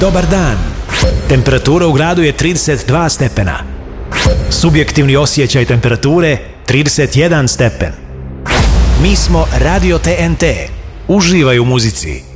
Dobar dan. Temperatura u gradu je 32 stepena. Subjektivni osjećaj temperature 31 stepen. Mi smo Radio TNT. Uživaj u muzici.